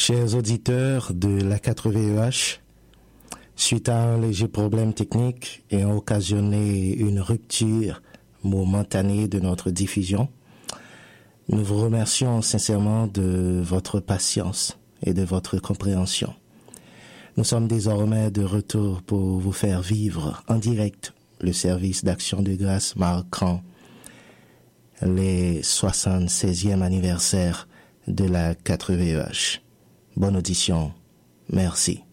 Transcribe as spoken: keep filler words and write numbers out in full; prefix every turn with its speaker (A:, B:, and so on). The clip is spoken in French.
A: Chers auditeurs de la quatre V E H, suite à un léger problème technique ayant occasionné une rupture momentanée de notre diffusion, nous vous remercions sincèrement de votre patience et de votre compréhension. Nous sommes désormais de retour pour vous faire vivre en direct le service d'action de grâce marquant les soixante-seizième anniversaire de la quatre V E H. Bonne audition. Merci.